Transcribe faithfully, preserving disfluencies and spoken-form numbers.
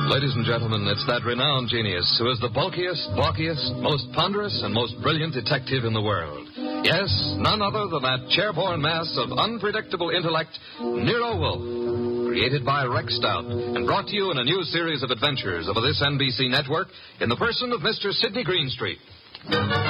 Ladies and gentlemen, it's that renowned genius who is the bulkiest, balkiest, most ponderous, and most brilliant detective in the world. Yes, none other than that chairborne mass of unpredictable intellect, Nero Wolfe. Created by Rex Stout and brought to you in a new series of adventures over this N B C network in the person of Mister Sidney Greenstreet.